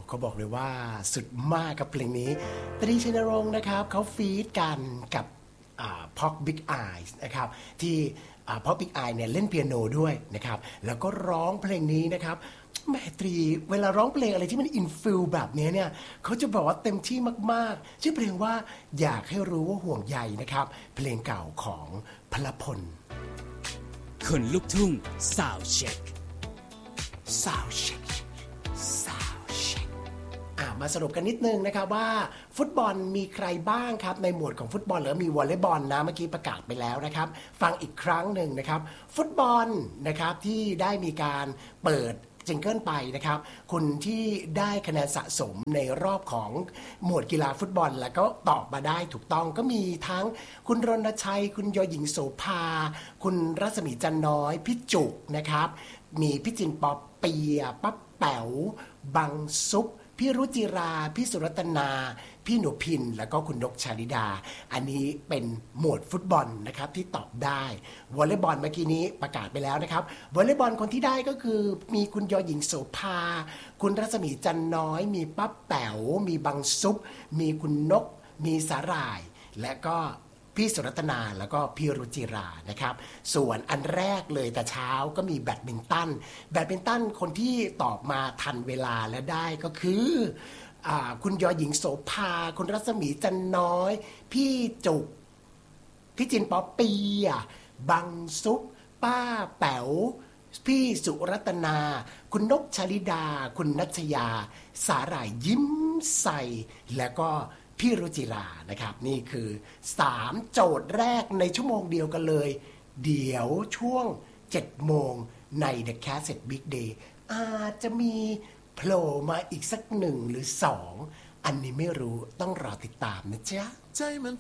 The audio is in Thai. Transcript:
เขาบอกเลยว่าสุดมากกับเพลงนี้ตรีชัยนรงค์นะครับเขาฟีดกันกับพ็อกบิ๊กไอส์นะครับที่พ็อกบิ๊กไอเนี่ยเล่นเปียโนด้วยนะครับแล้วก็ร้องเพลงนี้นะครับแม่ตรีเวลาร้องเพลงอะไรที่มันอินฟิลแบบนี้เนี่ยเขาจะบอกว่าเต็มที่มากๆชื่อเพลงว่าอยากให้รู้ว่าห่วงใยนะครับเพลงเก่าของพลพลคนลูกทุ่งซาวด์เช็คมาสรุปกันนิดนึงนะครับว่าฟุตบอลมีใครบ้างครับในหมวดของฟุตบอลหรือมีวอลเลย์บอลนะเมื่อกี้ประกาศไปแล้วนะครับฟังอีกครั้งหนึ่งนะครับฟุตบอลนะครับที่ได้มีการเปิดจิงเกิลไปนะครับคนที่ได้คะแนนสะสมในรอบของหมวดกีฬาฟุตบอลแล้วก็ตอบมาได้ถูกต้องก็มีทั้งคุณรณชัยคุณยอหญิงโสภาคุณรัศมีจันน้อยพี่จุกนะครับมีพี่จินปอเปียปั๊บแป๋วบังซุปพี่รุจิราพี่สุรัตนาพี่หนูพินแล้วก็คุณนกชาลิดาอันนี้เป็นหมวดฟุตบอลนะครับที่ตอบได้วอลเลย์บอลเมื่อกี้นี้ประกาศไปแล้วนะครับวอลเลย์บอลคนที่ได้ก็คือมีคุณยอหญิงโสภาคุณรัศมีจันน้อยมีปั๊บแป๋วมีบังซุปมีคุณนกมีสาหร่ายและก็พี่สุรัตนาแล้วก็พี่รุจิรานะครับส่วนอันแรกเลยแต่เช้าก็มีแบดมินตันคนที่ตอบมาทันเวลาและได้ก็คือคุณยอหญิงโสภาคุณรัศมีจันน้อยพี่จุกพี่จินป๊อปปีบังซุปป้าแป๋วพี่สุรัตนาคุณนกชลิดาคุณนัชยาสาหร่ายยิ้มใสและก็พี่รุจิรานะครับนี่คือ3โจทย์แรกในชั่วโมงเดียวกันเลยเดี๋ยวช่วง 7 โมงใน The Cassette Big Day อาจจะมีโผล่มาอีกสัก1 หรือ 2อันนี้ไม่รู้ต้องรอติดตามนะจ๊ะใจมัน